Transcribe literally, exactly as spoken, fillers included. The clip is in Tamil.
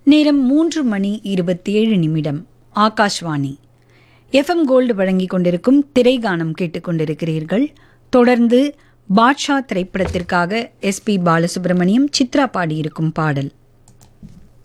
நேரம் மூன்று மணி இருபத்தி ஏழு நிமிடம். ஆகாஷ்வாணி எஃப்எம் கோல்டு வழங்கிக் கொண்டிருக்கும் திரைகானம் கேட்டுக்கொண்டிருக்கிறீர்கள். தொடர்ந்து பாட்ஷா திரைப்படத்திற்காக எஸ் பி பாலசுப்ரமணியம், சித்ரா பாடியிருக்கும் பாடல்.